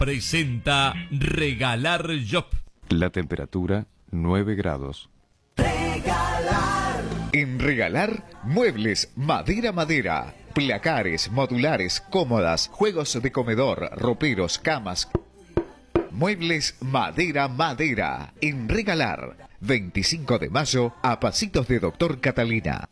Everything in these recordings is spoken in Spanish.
presenta Regalar Shop. La temperatura 9 grados. En Regalar, muebles, madera, placares, modulares, cómodas, juegos de comedor, roperos, camas. Muebles, madera. En Regalar, 25 de mayo, a pasitos de Doctor Catalina.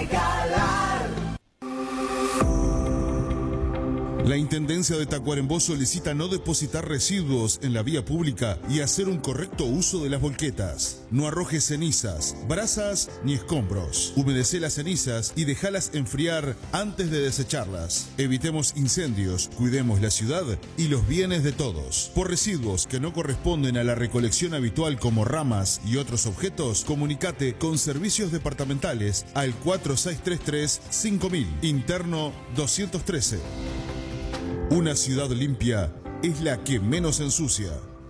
La Intendencia de Tacuarembó solicita no depositar residuos en la vía pública y hacer un correcto uso de las volquetas. No arrojes cenizas, brasas ni escombros. Humedecé las cenizas y déjalas enfriar antes de desecharlas. Evitemos incendios, cuidemos la ciudad y los bienes de todos. Por residuos que no corresponden a la recolección habitual como ramas y otros objetos, comunicate con servicios departamentales al 4633-5000, interno 213. Una ciudad limpia es la que menos ensucia.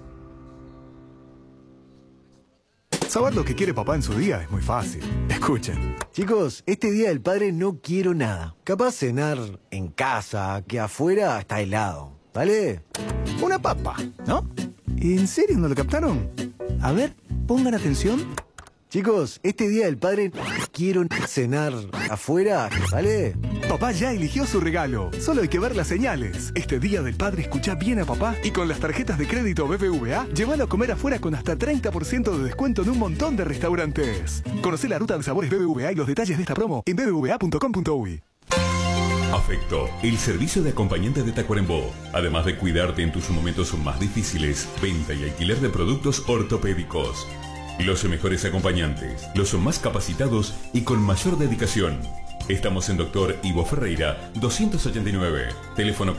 Saber lo que quiere papá en su día es muy fácil. Escuchen. Chicos, este día del padre no quiero nada. Capaz cenar en casa, que afuera está helado. ¿Vale? Una papa, ¿no? ¿En serio no lo captaron? A ver, pongan atención. Chicos, este día del padre quiero cenar afuera, ¿vale? Papá ya eligió su regalo. Solo hay que ver las señales. Este día del padre escucha bien a papá y con las tarjetas de crédito BBVA, llévalo a comer afuera con hasta 30% de descuento en un montón de restaurantes. Conocé la ruta de sabores BBVA y los detalles de esta promo en bbva.com.uy. Afecto, el servicio de acompañante de Tacuarembó. Además de cuidarte en tus momentos más difíciles, venta y alquiler de productos ortopédicos. Los mejores acompañantes, los más capacitados y con mayor dedicación. Estamos en Dr. Ivo Ferreira, 289. Teléfono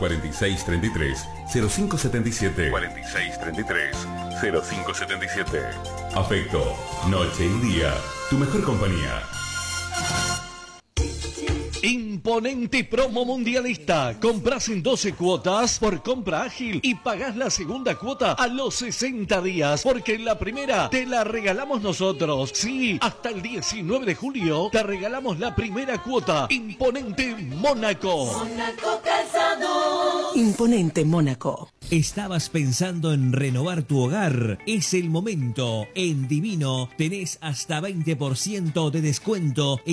4633-0577. 4633-0577. Afecto, noche y día, tu mejor compañía. Imponente promo mundialista. Compras en 12 cuotas por compra ágil y pagás la segunda cuota a los 60 días, porque la primera te la regalamos nosotros. Sí, hasta el 19 de julio te regalamos la primera cuota. Imponente Mónaco. Mónaco Calzado. Imponente Mónaco. ¿Estabas pensando en renovar tu hogar? Es el momento. En Divino tenés hasta 20% de descuento